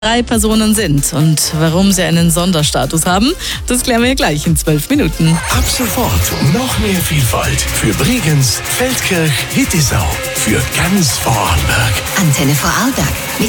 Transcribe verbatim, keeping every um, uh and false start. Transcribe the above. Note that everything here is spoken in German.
drei Personen sind und warum sie einen Sonderstatus haben, das klären wir gleich in zwölf Minuten. Ab sofort noch mehr Vielfalt für Bregenz, Feldkirch, Hittisau, für ganz Vorarlberg. Antenne Vorarlberg mit